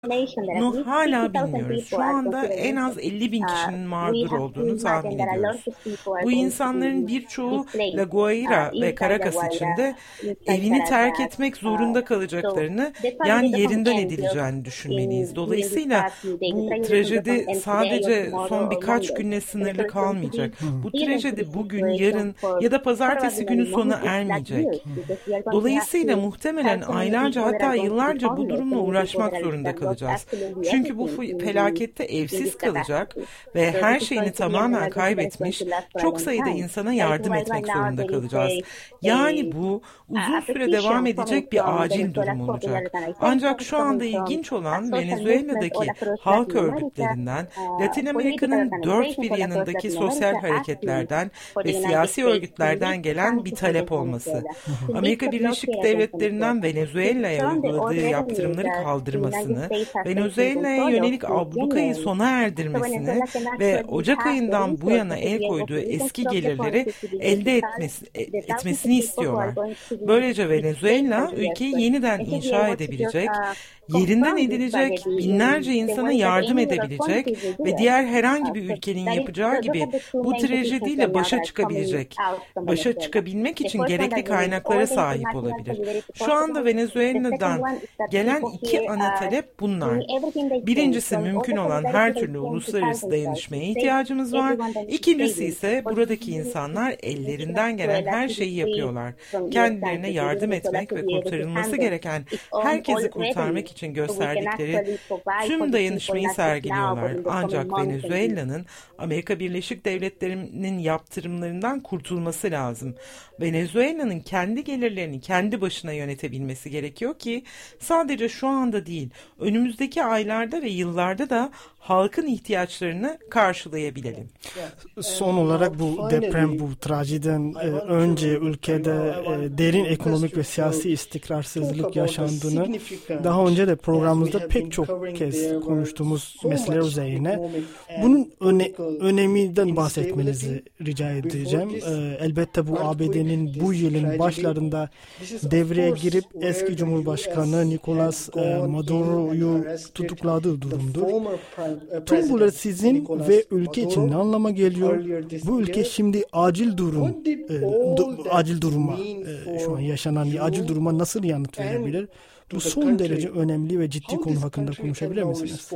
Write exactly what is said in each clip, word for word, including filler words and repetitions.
Bunu hala bilmiyoruz. Şu anda en az elli bin kişinin mağdur olduğunu tahmin ediyoruz. Bu insanların birçoğu La Guaira ve Caracas içinde evini terk etmek zorunda kalacaklarını, yani yerinden edileceğini düşünmeliyiz. Dolayısıyla bu trajedi sadece son birkaç günle sınırlı kalmayacak. Bu trajedi bugün, yarın ya da pazartesi günü sona ermeyecek. Dolayısıyla muhtemelen aylarca, hatta yıllarca bu durumla uğraşmak zorunda kalacağız. Çünkü bu felakette evsiz kalacak ve her şeyini tamamen kaybetmiş çok sayıda insana yardım etmek zorunda kalacağız. Yani bu uzun süre devam edecek bir acil durum olacak. Ancak şu anda ilginç olan Venezuela'daki halk örgütlerinden, Latin Amerika'nın dört bir yanındaki sosyal hareketlerden ve siyasi örgütlerden gelen bir talep olması. Amerika Birleşik Devletleri'nden Venezuela'ya uyguladığı yaptırımları kaldırmasını, Venezuela'ya yönelik ablukayı sona erdirmesini ve Ocak ayından bu yana el koyduğu eski gelirleri elde etmesi, etmesini istiyorlar. Böylece Venezuela ülkeyi yeniden inşa edebilecek, yerinden edilecek, binlerce insana yardım edebilecek ve diğer herhangi bir ülkenin yapacağı gibi bu trajediyle başa çıkabilecek. Başa çıkabilmek için gerekli kaynaklara sahip olabilir. Şu anda Venezuela'dan gelen iki ana talep bunlar. Birincisi, mümkün olan her türlü uluslararası dayanışmaya ihtiyacımız var. İkincisi ise buradaki insanlar ellerinden gelen her şeyi yapıyorlar. Kendilerine yardım etmek ve kurtarılması gereken herkesi kurtarmak için gösterdikleri tüm dayanışmayı sergiliyorlar. Ancak Venezuela'nın Amerika Birleşik Devletleri'nin yaptırımlarından kurtulması lazım. Venezuela'nın kendi gelirlerini kendi başına yönetebilmesi gerekiyor ki sadece şu anda değil, önümüzdeki aylarda ve yıllarda da halkın ihtiyaçlarını karşılayabilelim. Son olarak bu deprem, bu trajediden önce ülkede derin ekonomik ve siyasi istikrarsızlık yaşandığını daha önce de programımızda pek çok kez konuştuğumuz meseleler üzerine bunun öne, öneminden bahsetmenizi rica edeceğim. Elbette bu A B D'nin bu yılın başlarında devreye girip eski Cumhurbaşkanı Nicolas Maduro'yu tutukladığı durumdur. Tüm bunlar sizin ve ülke için ne anlama geliyor? Bu ülke şimdi acil durum, e, du, acil duruma, e, şu an yaşanan acil duruma nasıl yanıt verebilir? Bu son derece önemli ve ciddi konu hakkında konuşabilir misiniz?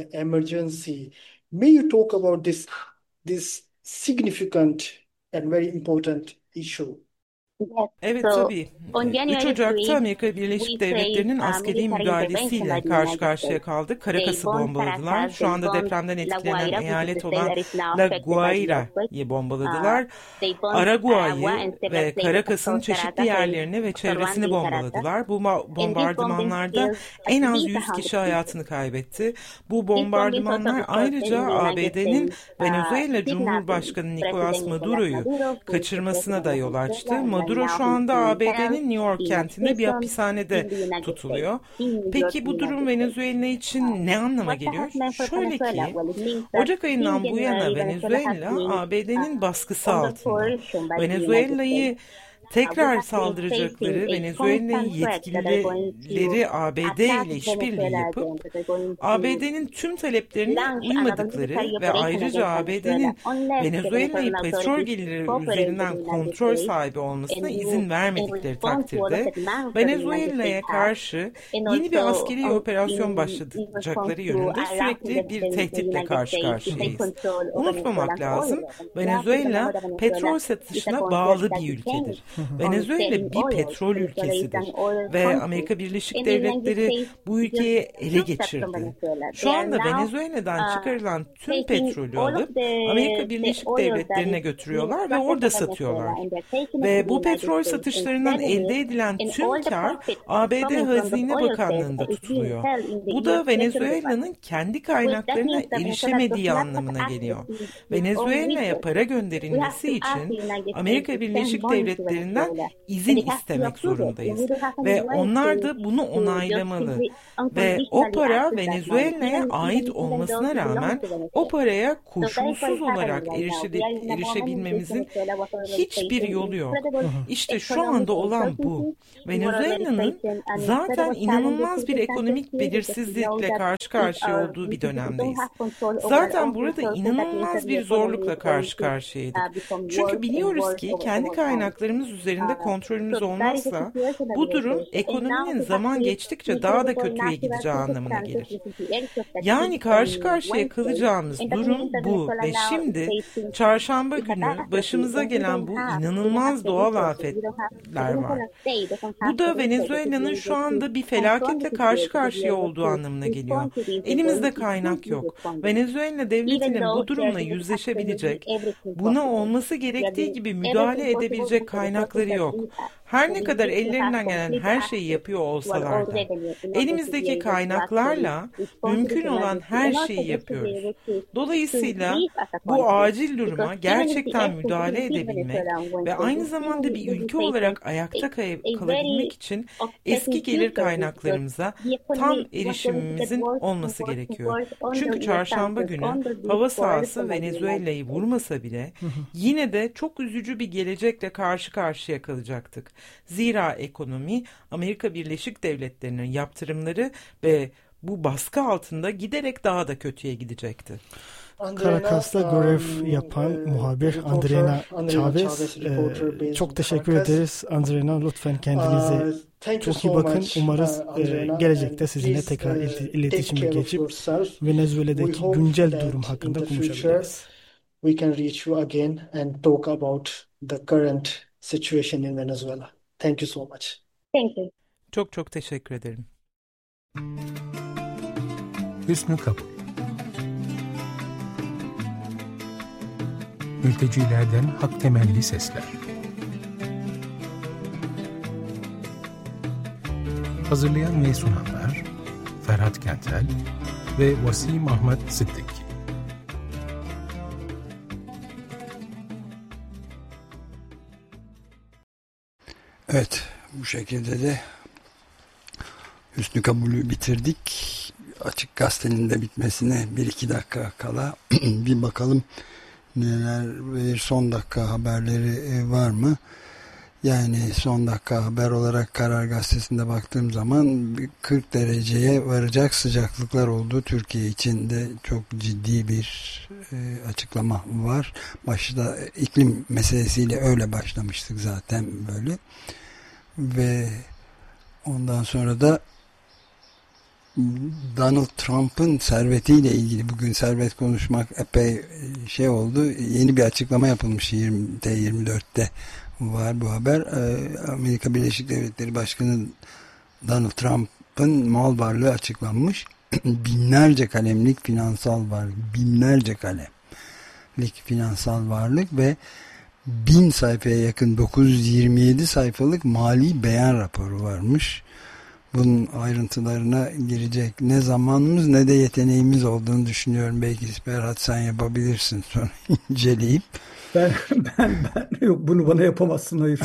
May you talk about this this significant and very important issue? Evet, tabii. üç Ocak'ta Amerika Birleşik Devletleri'nin askeri müdahalesiyle karşı karşıya kaldık. Caracas'ı bombaladılar. Şu anda depremden etkilenen eyalet olan La Guaira'yı bombaladılar. Aragua'yı ve Caracas'ın çeşitli yerlerini ve çevresini bombaladılar. Bu bombardımanlarda en az yüz kişi hayatını kaybetti. Bu bombardımanlar ayrıca A B D'nin Venezuela Cumhurbaşkanı Nicolas Maduro'yu kaçırmasına da yol açtı. Maduro şu anda A B D'nin New York kentinde bir hapishanede tutuluyor. Peki bu durum Venezuela için ne anlama geliyor? Şöyle ki, Ocak ayından bu yana Venezuela A B D'nin baskısı altında. Venezuela'yı tekrar saldıracakları Venezuela yetkilileri A B D ile işbirliği yapıp A B D'nin tüm taleplerine uymadıkları ve ayrıca A B D'nin Venezuela'yı petrol geliri üzerinden kontrol sahibi olmasına izin vermedikleri takdirde Venezuela'ya karşı yeni bir askeri operasyon başlatacakları yönünde sürekli bir tehditle karşı karşıyayız. Unutmamak lazım, Venezuela petrol satışına bağlı bir ülkedir. Venezuela bir petrol ülkesidir ve Amerika Birleşik Devletleri bu ülkeyi ele geçirdi. Şu anda Venezuela'dan çıkarılan tüm petrolü alıp Amerika Birleşik Devletleri'ne götürüyorlar ve orada satıyorlar. Ve bu petrol satışlarından elde edilen tüm kar A B D Hazine Bakanlığı'nda tutuluyor. Bu da Venezuela'nın kendi kaynaklarına erişemediği anlamına geliyor. Venezuela'ya para gönderilmesi için Amerika Birleşik Devletleri'nin devletlerinden izin istemek zorundayız. Ve onlar da bunu onaylamalı. Ve o para Venezuela'ya ait olmasına rağmen o paraya koşulsuz olarak erişe- erişebilmemizin hiçbir yolu yok. İşte şu anda olan bu. Venezuela'nın zaten inanılmaz bir ekonomik belirsizlikle karşı karşıya olduğu bir dönemdeyiz. Zaten burada inanılmaz bir zorlukla karşı karşıyaydık. Çünkü biliyoruz ki kendi kaynaklarımız üzerinde kontrolümüz olmazsa bu durum ekonominin zaman geçtikçe daha da kötüye gideceği anlamına gelir. Yani karşı karşıya kalacağımız durum bu ve şimdi çarşamba günü başımıza gelen bu inanılmaz doğal afetler var. Bu da Venezuela'nın şu anda bir felaketle karşı karşıya olduğu anlamına geliyor. Elimizde kaynak yok. Venezuela devletinin bu durumla yüzleşebilecek, buna olması gerektiği gibi müdahale edebilecek kaynakları yok. Her ne kadar ellerinden gelen her şeyi yapıyor olsalar da, elimizdeki kaynaklarla mümkün olan her şeyi yapıyoruz. Dolayısıyla bu acil duruma gerçekten müdahale edebilmek ve aynı zamanda bir ülke olarak ayakta kalabilmek için eski gelir kaynaklarımıza tam erişimimizin olması gerekiyor. Çünkü çarşamba günü hava sahası Venezuela'yı vurmasa bile yine de çok üzücü bir gelecekle karşı karşıya kalacaktık. Zira ekonomi Amerika Birleşik Devletleri'nin yaptırımları ve bu baskı altında giderek daha da kötüye gidecekti. Caracas'ta görev yapan muhabir Andreina Chavez, e, çok teşekkür ederiz. Andreina, lütfen kendinize çok iyi bakın. Umarız e, gelecekte sizinle tekrar iletişime geçip Venezuela'daki güncel durum hakkında konuşabiliriz. We can reach you again and talk about the current situation in Venezuela. Thank you so much. Thank you. Çok çok teşekkür ederim. Hüsnü Kabul. Mültecilerden hak temelli sesler. Hazırlayan ve sunanlar Ferhat Kentel ve Vasim Ahmet Sıddık. Evet, bu şekilde de Hüsnü Kabul'ü bitirdik. Açık Gazete'nin de bitmesine bir iki dakika kala bir bakalım neler verir, son dakika haberleri var mı? Yani son dakika haber olarak Karar Gazetesi'nde baktığım zaman kırk dereceye varacak sıcaklıklar oldu. Türkiye için de çok ciddi bir e, açıklama var. Başta iklim meselesiyle öyle başlamıştık zaten böyle. Ve ondan sonra da Donald Trump'ın servetiyle ilgili bugün servet konuşmak epey şey oldu. Yeni bir açıklama yapılmış yirmi T yirmi dörtte var bu haber. Amerika Birleşik Devletleri Başkanı Donald Trump'ın mal varlığı açıklanmış. Binlerce kalemlik finansal varlık, binlerce kalemlik finansal varlık ve bin sayfaya yakın dokuz yüz yirmi yedi sayfalık mali beyan raporu varmış. Bunun ayrıntılarına girecek ne zamanımız ne de yeteneğimiz olduğunu düşünüyorum. Belki Ferhat sen yapabilirsin sonra inceleyip. Ben, ben, ben yok bunu bana yapamazsın, hayır.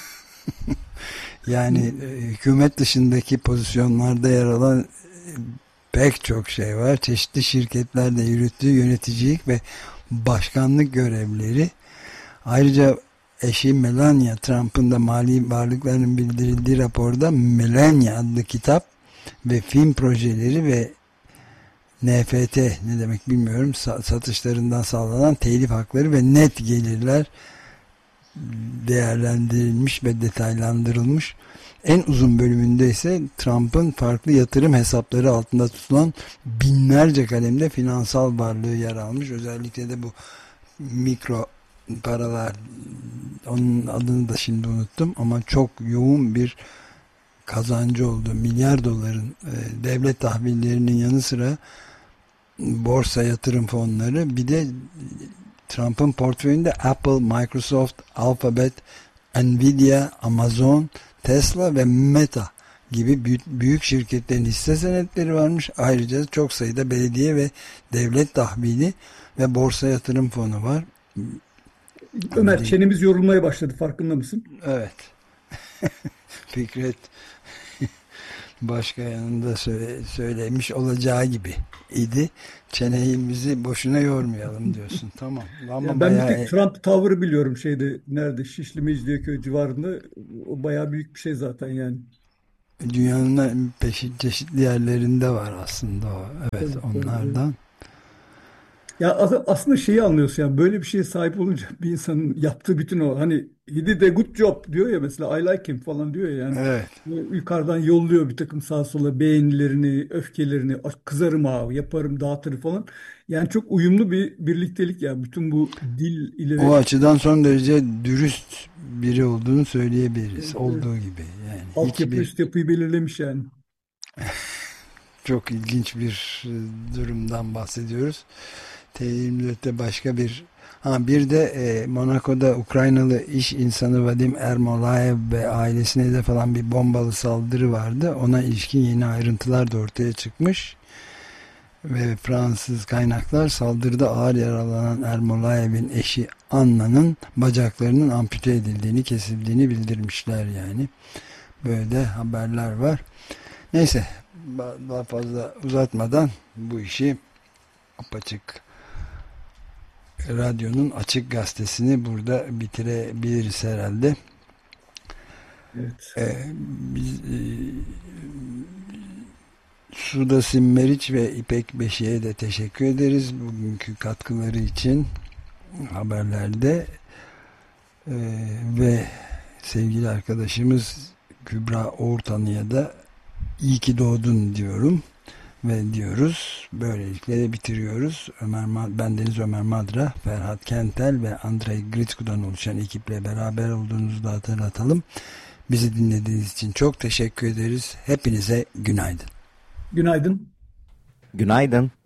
Yani hükümet dışındaki pozisyonlarda yer alan pek çok şey var. Çeşitli şirketlerde yürüttüğü yöneticilik ve başkanlık görevleri. Ayrıca eşi Melania Trump'ın da mali varlıklarının bildirildiği raporda Melania adlı kitap ve film projeleri ve N F T ne demek bilmiyorum satışlarından sağlanan telif hakları ve net gelirler değerlendirilmiş ve detaylandırılmış. En uzun bölümünde ise Trump'ın farklı yatırım hesapları altında tutulan binlerce kalemde finansal varlığı yer almış. Özellikle de bu mikro paralar, onun adını da şimdi unuttum ama çok yoğun bir kazancı oldu. Milyar doların e, devlet tahvillerinin yanı sıra borsa yatırım fonları, bir de Trump'ın portföyünde Apple, Microsoft, Alphabet, Nvidia, Amazon, Tesla ve Meta gibi büyük, büyük şirketlerin hisse senetleri varmış. Ayrıca çok sayıda belediye ve devlet tahvili ve borsa yatırım fonu var. Ömer Değil. Çenemiz yorulmaya başladı, farkında mısın? Evet. Fikret başka yanında söyle, söylemiş olacağı gibi idi. Çenemizi boşuna yormayalım diyorsun. Tamam. Ama ya ben bayağı... bir tek Trump tavrı biliyorum şeyde, nerede, Şişli Mecidiyeköy civarında. O bayağı büyük bir şey zaten yani. Dünyanın peşi, çeşitli yerlerinde var aslında o. Evet, evet onlardan. Evet. Ya aslında şeyi anlıyorsun yani, böyle bir şeye sahip olunca bir insanın yaptığı bütün o, hani he did a good job diyor ya mesela, I like him falan diyor ya yani. Evet. Yukarıdan yolluyor bir takım sağa sola beğenilerini, öfkelerini, kızarım abi, yaparım, dağıtırım falan. Yani çok uyumlu bir birliktelik ya, bütün bu dil ile. O açıdan son derece dürüst biri olduğunu söyleyebiliriz. Evet, olduğu evet. gibi yani. Altyapı üst yapıyı belirlemiş yani. Çok ilginç bir durumdan bahsediyoruz. T yirmi dörtte başka bir ha bir de e, Monaco'da Ukraynalı iş insanı Vadim Ermolaev ve ailesine de falan bir bombalı saldırı vardı. Ona ilişkin yeni ayrıntılar da ortaya çıkmış. Ve Fransız kaynaklar saldırıda ağır yaralanan Ermolaev'in eşi Anna'nın bacaklarının ampute edildiğini, kesildiğini bildirmişler yani. Böyle de haberler var. Neyse, daha fazla uzatmadan bu işi apaçık radyonun Açık Gazetesi'ni burada bitirebiliriz herhalde. Evet. Ee, biz e, Suda Simmeriç ve İpek Beşik'e de teşekkür ederiz bugünkü katkıları için haberlerde. Ee, ve sevgili arkadaşımız Kübra Oğurtanı'ya da iyi ki doğdun diyorum ve diyoruz. Böylelikle de bitiriyoruz. Ömer, bendeniz Ömer Madra, Ferhat Kentel ve Andrei Gritsku'dan oluşan ekiple beraber olduğunuzu da hatırlatalım. Bizi dinlediğiniz için çok teşekkür ederiz. Hepinize günaydın. Günaydın. Günaydın.